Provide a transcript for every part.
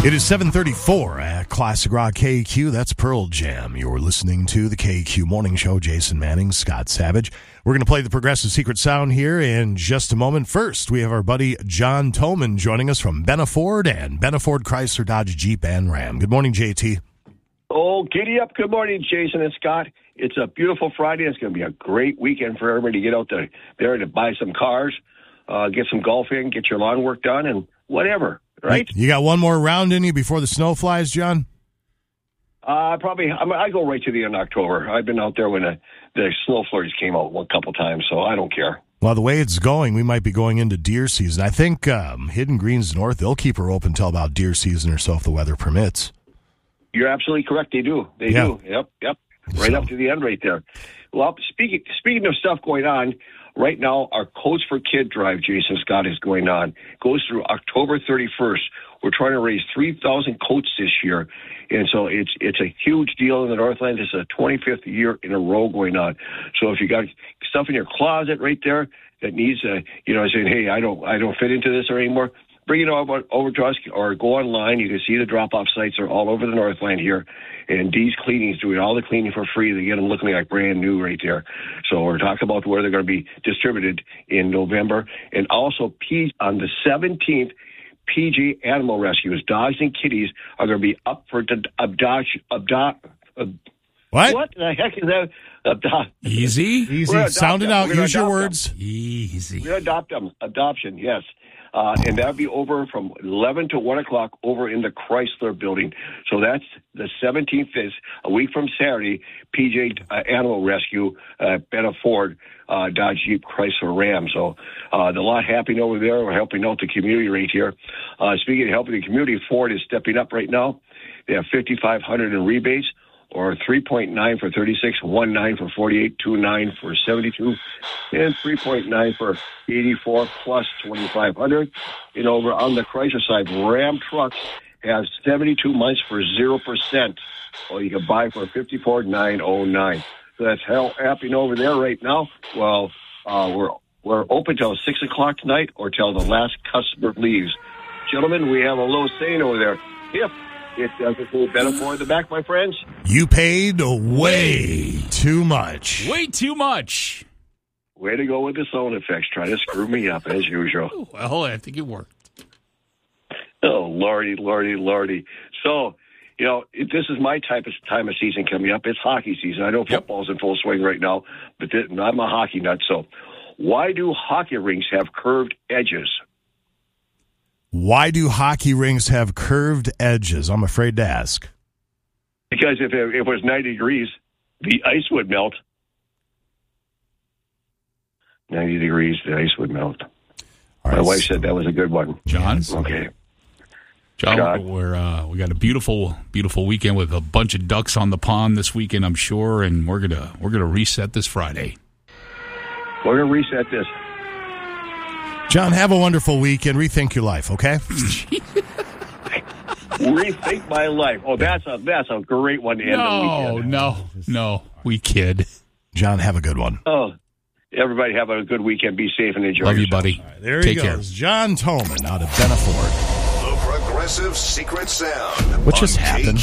It is 7:34 at Classic Rock KQ. That's Pearl Jam. You're listening to the KQ Morning Show. Jason Manning, Scott Savage. We're going to play the Progressive Secret Sound here in just a moment. First, we have our buddy John Toman joining us from Benaford and Benaford Chrysler Dodge Jeep and Ram. Good morning, JT. Oh, giddy up. Good morning, Jason and Scott. It's a beautiful Friday. It's going to be a great weekend for everybody to get out there to buy some cars, get some golf in, get your lawn work done, and whatever. Right? You got one more round in you before the snow flies, John? I go right to the end of October. I've been out there when the snow flurries came out a couple times, so I don't care. Well, the way it's going, we might be going into deer season. I think Hidden Greens North, they'll keep her open until about deer season or so if the weather permits. You're absolutely correct. They do. They do. Yep. Right up to the end right there. Well, speaking of stuff going on, right now, our Coats for Kid drive, Jason Scott, is going on. Goes through October 31st. We're trying to raise 3,000 coats this year. And so it's a huge deal in the Northland. It's a 25th year in a row going on. So if you got stuff in your closet right there that needs, saying, hey, I don't fit into this anymore, bring it over to us or go online. You can see the drop-off sites are all over the Northland here. And D's Cleaning is doing all the cleaning for free. They get them looking like brand new right there. So we're talking about where they're going to be distributed in November. And also, on the 17th, PG Animal Rescues, dogs and kitties, are going to be up for adoption. What the heck is that? Easy. Sound it out. Use your words. Easy. We're going to adopt them. Adoption, yes. And that'll be over from 11 to 1 o'clock over in the Chrysler building. So that's the 17th is a week from Saturday, PJ Animal Rescue, Benaford, Dodge Jeep Chrysler Ram. So the lot happening over there. We're helping out the community right here. Speaking of helping the community, Ford is stepping up right now. They have $5,500 in rebates, or 3.9 for 36, 1.9 for 48, 2.9 for 72, and 3.9 for 84 plus 2,500. And over on the Chrysler side, Ram Trucks has 72 months for 0%. Well, you can buy for 54,909. So that's happening over there right now. Well, we're open till 6 o'clock tonight or till the last customer leaves. Gentlemen, we have a little saying over there. If it doesn't go better for the back, my friends. You paid way too much. Way too much. Way to go with the sound effects. Trying to screw me up as usual. Well, I think it worked. Oh, Lordy. So, this is my time of season coming up. It's hockey season. I know football's in full swing right now, but I'm a hockey nut. So why do hockey rinks have curved edges? Why do hockey rinks have curved edges? I'm afraid to ask. Because if it was 90 degrees, the ice would melt. 90 degrees, the ice would melt. All right, my wife said that was a good one. John? Okay. John, we got a beautiful weekend with a bunch of ducks on the pond this weekend, I'm sure, and we're gonna reset this Friday. We're gonna reset this. John, have a wonderful weekend. Rethink your life, okay? Rethink my life. Oh, that's a great one to end the weekend. No, we kid. John, have a good one. Oh, everybody have a good weekend. Be safe and enjoy Love yourself. you, buddy. Right, there he goes. Care. John Toman out of Benaford. The Progressive Secret Sound. What just happened?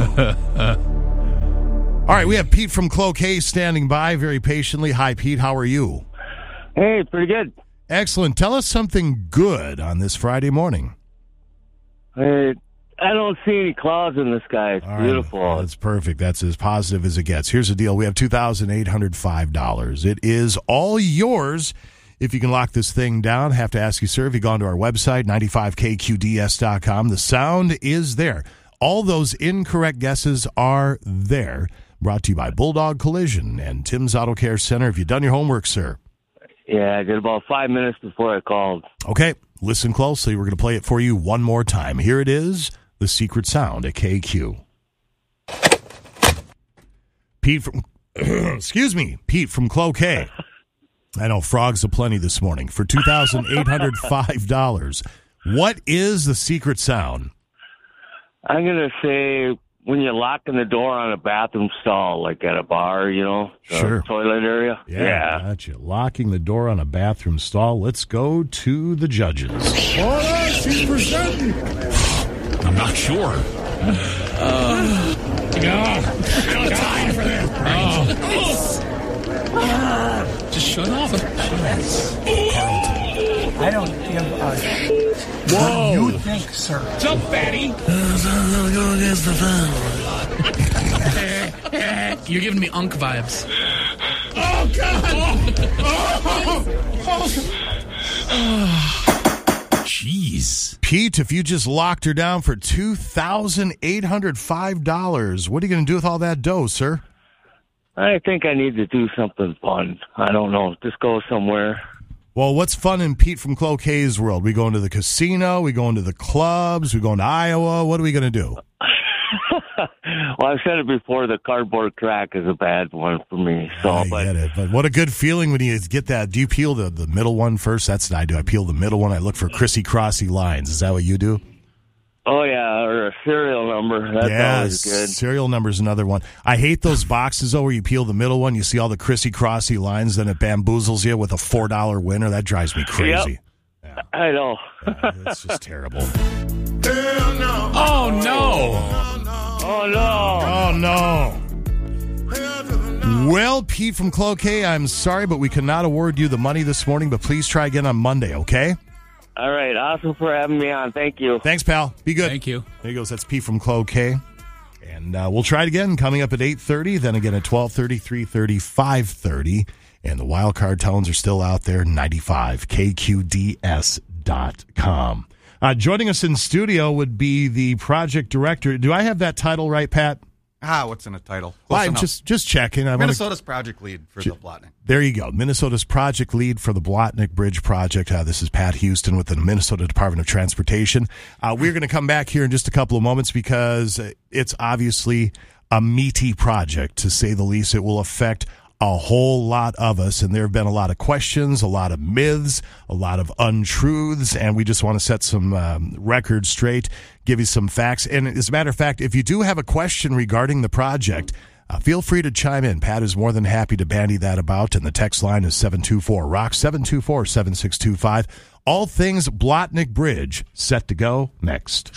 All right, we have Pete from Cloquet standing by very patiently. Hi, Pete. How are you? Hey, pretty good. Excellent. Tell us something good on this Friday morning. I don't see any clouds in the sky. It's beautiful. Right. That's perfect. That's as positive as it gets. Here's the deal. We have $2,805. It is all yours. If you can lock this thing down, have to ask you, sir, if you go onto our website, 95kqds.com, the sound is there. All those incorrect guesses are there. Brought to you by Bulldog Collision and Tim's Auto Care Center. Have you done your homework, sir? Yeah, I did about 5 minutes before I called. Okay, listen closely. We're going to play it for you one more time. Here it is, the secret sound at KQ. Pete from, Pete from Cloquet. I know, frogs aplenty this morning. For $2,805. What is the secret sound? I'm going to say when you're locking the door on a bathroom stall, like at a bar, Sure. Toilet area. Yeah. Gotcha. Locking the door on a bathroom stall. Let's go to the judges. All right, she's presenting. I'm not sure. Time for this. Just shut off. I don't give a shit. What you think, sir? What's up, fatty? Go against the family. You're giving me Unk vibes. Oh, God! Jeez. Pete, if you just locked her down for $2,805, what are you going to do with all that dough, sir? I think I need to do something fun. I don't know. Just go somewhere. Well, what's fun in Pete from Cloquet's world? We going to the casino? We going to the clubs? We going to Iowa? What are we going to do? Well, I've said it before, the cardboard track is a bad one for me. I get it. But what a good feeling when you get that. Do you peel the middle one first? That's what I do. I peel the middle one. I look for crissy-crossy lines. Is that what you do? Oh, yeah, or a serial number. That's always good. Serial number is another one. I hate those boxes, though, where you peel the middle one. You see all the crissy-crossy lines, then it bamboozles you with a $4 winner. That drives me crazy. Yep. Yeah. I know. It's just terrible. Oh, no. Oh, no. Oh, no. Well, Pete from Cloquet, I'm sorry, but we cannot award you the money this morning, but please try again on Monday, okay? All right. Awesome for having me on. Thank you. Thanks, pal. Be good. Thank you. There he goes. That's Pete from Cloquet. And we'll try it again coming up at 8:30, then again at 12:30, 3:30, 5:30. And the wild card tones are still out there, 95KQDS.com. Joining us in studio would be the project director. Do I have that title right, Pat? What's in a title? I'm just checking. Minnesota's project lead for the Blotnick. There you go. Minnesota's project lead for the Blotnick Bridge project. This is Pat Houston with the Minnesota Department of Transportation. We're going to come back here in just a couple of moments because it's obviously a meaty project, to say the least. It will affect a whole lot of us, and there have been a lot of questions, a lot of myths, a lot of untruths, and we just want to set some records straight, give you some facts. And as a matter of fact, if you do have a question regarding the project, feel free to chime in. Pat is more than happy to bandy that about, and the text line is 724-ROCK, 724-7625. All things Blotnick Bridge set to go next.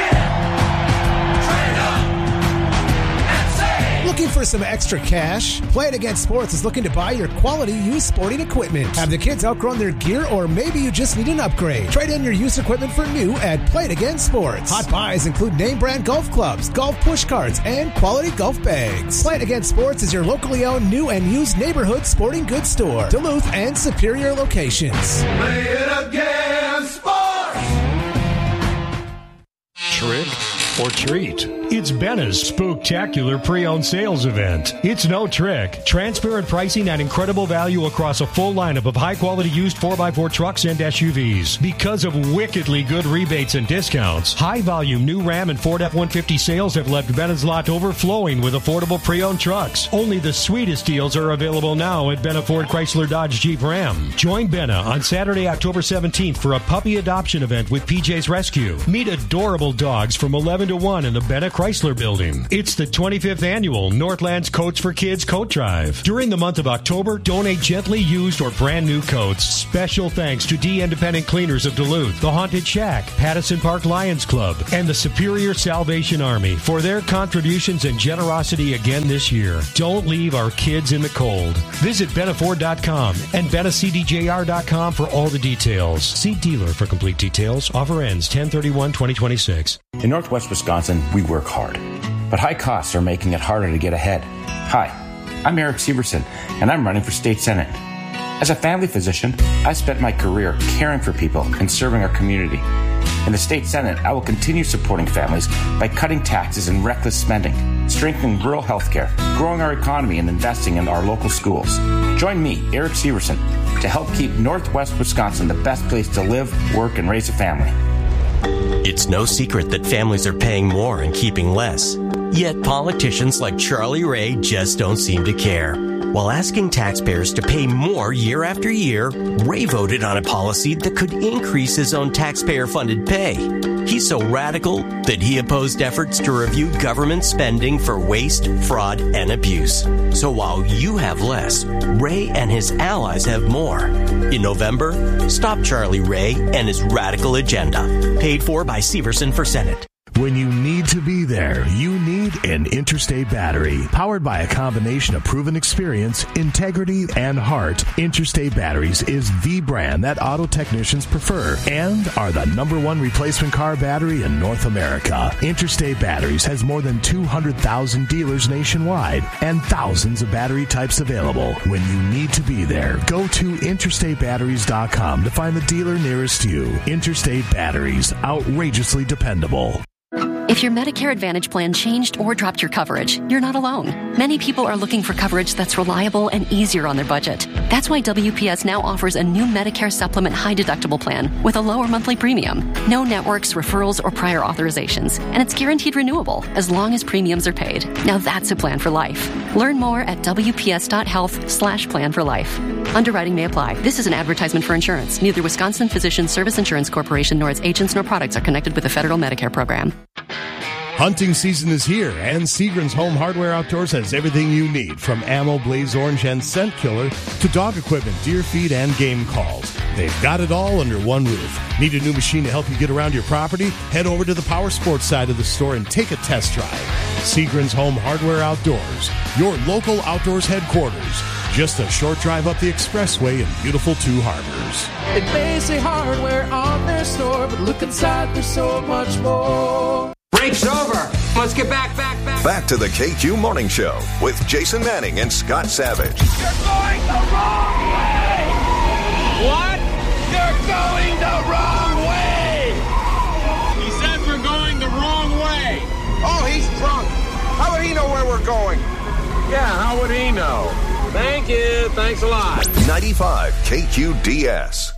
Looking for some extra cash? Play It Again Sports is looking to buy your quality used sporting equipment. Have the kids outgrown their gear, or maybe you just need an upgrade? Trade in your used equipment for new at Play It Again Sports. Hot buys include name brand golf clubs, golf push carts, and quality golf bags. Play It Again Sports is your locally owned new and used neighborhood sporting goods store. Duluth and Superior locations. Play it again, sports! Trick or treat? It's Bena's Spooktacular Pre-Owned Sales Event. It's no trick. Transparent pricing and incredible value across a full lineup of high-quality used 4x4 trucks and SUVs. Because of wickedly good rebates and discounts, high-volume new Ram and Ford F-150 sales have left Bena's lot overflowing with affordable pre-owned trucks. Only the sweetest deals are available now at Bena Ford Chrysler Dodge Jeep Ram. Join Bena on Saturday, October 17th for a puppy adoption event with PJ's Rescue. Meet adorable dogs from 11 to 1 in the Bena Chrysler Building. It's the 25th annual Northlands Coats for Kids Coat Drive. During the month of October, donate gently used or brand new coats. Special thanks to D Independent Cleaners of Duluth, the Haunted Shack, Pattison Park Lions Club, and the Superior Salvation Army for their contributions and generosity again this year. Don't leave our kids in the cold. Visit BenaFord.com and BenaCDJR.com for all the details. See dealer for complete details. Offer ends 10/31/2026. In Northwest Wisconsin, we work hard, but high costs are making it harder to get ahead. Hi, I'm Eric Severson, and I'm running for state senate. As a family physician, I spent my career caring for people and serving our community. In the state senate, I will continue supporting families by cutting taxes and reckless spending, strengthening rural health care, growing our economy, and investing in our local schools. Join me, Eric Severson, to help keep Northwest Wisconsin the best place to live, work, and raise a family. It's no secret that families are paying more and keeping less. Yet politicians like Charlie Ray just don't seem to care. While asking taxpayers to pay more year after year, Ray voted on a policy that could increase his own taxpayer-funded pay. He's so radical that he opposed efforts to review government spending for waste, fraud, and abuse. So while you have less, Ray and his allies have more. In November, stop Charlie Ray and his radical agenda. Paid for by Severson for Senate. When you need to be there, you need an Interstate battery. Powered by a combination of proven experience, integrity, and heart, Interstate Batteries is the brand that auto technicians prefer and are the #1 replacement car battery in North America. Interstate Batteries has more than 200,000 dealers nationwide and thousands of battery types available. When you need to be there, go to interstatebatteries.com to find the dealer nearest you. Interstate Batteries, outrageously dependable. If your Medicare Advantage plan changed or dropped your coverage, you're not alone. Many people are looking for coverage that's reliable and easier on their budget. That's why WPS now offers a new Medicare Supplement high deductible plan with a lower monthly premium. No networks, referrals, or prior authorizations. And it's guaranteed renewable as long as premiums are paid. Now that's a plan for life. Learn more at wps.health/plan for life. Underwriting may apply. This is an advertisement for insurance. Neither Wisconsin Physicians Service Insurance Corporation nor its agents nor products are connected with the federal Medicare program. Hunting season is here, and Seagram's Home Hardware Outdoors has everything you need, from ammo, blaze orange, and scent killer to dog equipment, deer feed, and game calls. They've got it all under one roof. Need a new machine to help you get around your property? Head over to the Power Sports side of the store and take a test drive. Seagram's Home Hardware Outdoors, your local outdoors headquarters. Just a short drive up the expressway in beautiful Two Harbors. It may say hardware on their store, but look inside, there's so much more. Break's over. Let's get back. Back to the KQ Morning Show with Jason Manning and Scott Savage. You're going the wrong way! What? You're going the wrong way! He said we're going the wrong way. Oh, he's drunk. How would he know where we're going? Yeah, how would he know? Thank you. Thanks a lot. 95 KQDS.